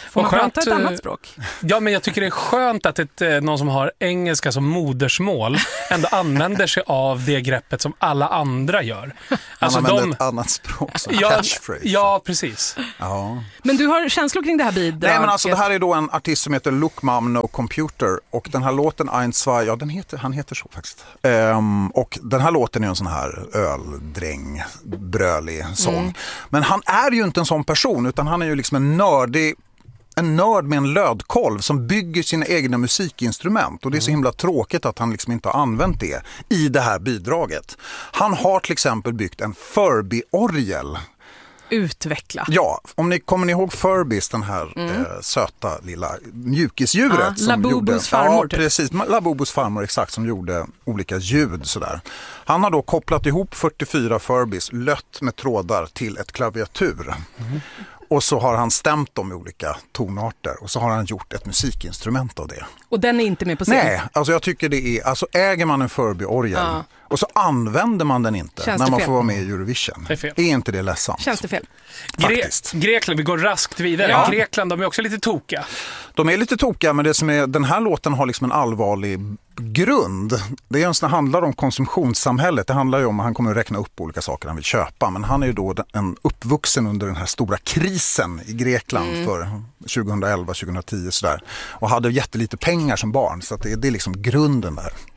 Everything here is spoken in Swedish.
Får man prata ett annat språk? Ja, men jag tycker det är skönt att någon som har engelska som modersmål ändå använder sig av det greppet som alla andra gör. Alltså han använder ett annat språk som catchphrase. Ja, precis. Ja. Men du har känslor kring det här bidraget? Nej, men alltså det här är då en artist som heter Look Mom No Computer, och den här låten Ein, zwei, ja han heter så faktiskt. Och den här låten är en sån här öldräng, brölig sång. Men han är ju inte en sån person, utan han är ju liksom en nörd med en lödkolv som bygger sina egna musikinstrument, och det är så himla tråkigt att han liksom inte har använt det i det här bidraget. Han har till exempel byggt en Furby-orgel. Utveckla. Ja, kommer ni ihåg Furbies, den här söta lilla mjukisdjuret som Labubus farmor. Ja, precis. Labubus farmor, exakt, som gjorde olika ljud sådär. Han har då kopplat ihop 44 Furbies lött med trådar till ett klaviatur. Och så har han stämt dem i olika tonarter, och så har han gjort ett musikinstrument av det. Och den är inte med på scen? Nej, alltså jag tycker det är, alltså äger man en Furby-orgel och så använder man den inte när man får vara med i Eurovision. Är inte det ledsamt? Känns det fel? Grekland, vi går raskt vidare. Ja. Grekland, de är också lite tokiga. De är lite tokiga, men det som är, den här låten har liksom en allvarlig grund. Det är en sån, handlar om konsumtionssamhället. Det handlar ju om att han kommer att räkna upp olika saker han vill köpa, men han är ju då en uppvuxen under den här stora krisen i Grekland för 2011-2010 sådär, och hade jättelite pengar som barn, så att det är liksom grunden där.